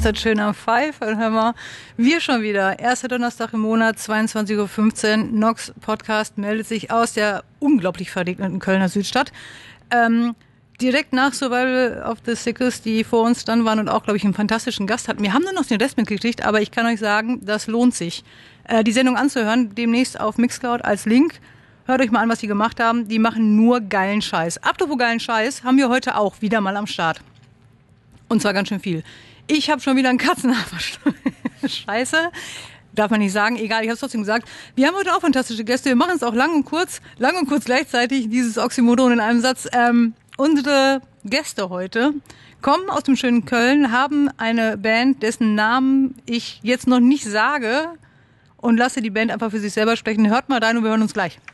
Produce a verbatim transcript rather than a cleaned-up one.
ist das schön am Pfeifen, hör mal. Wir schon wieder, erster Donnerstag im Monat, zweiundzwanzig Uhr fünfzehn. Nox Podcast meldet sich aus der unglaublich verregneten Kölner Südstadt. Ähm, direkt nach Survival of the Sickest, die vor uns dann waren und auch, glaube ich, einen fantastischen Gast hatten. Wir haben nur noch den Rest mitgekriegt, aber ich kann euch sagen, das lohnt sich, äh, die Sendung anzuhören, demnächst auf Mixcloud als Link. Hört euch mal an, was die gemacht haben. Die machen nur geilen Scheiß. Apropos geilen Scheiß haben wir heute auch wieder mal am Start. Und zwar ganz schön viel. Ich habe schon wieder einen Katzenhafer. Scheiße. Darf man nicht sagen. Egal, ich habe es trotzdem gesagt. Wir haben heute auch fantastische Gäste. Wir machen es auch lang und kurz. Lang und kurz gleichzeitig. Dieses Oxymoron in einem Satz. Ähm, unsere Gäste heute kommen aus dem schönen Köln, haben eine Band, dessen Namen ich jetzt noch nicht sage. Und lasse die Band einfach für sich selber sprechen. Hört mal rein und wir hören uns gleich.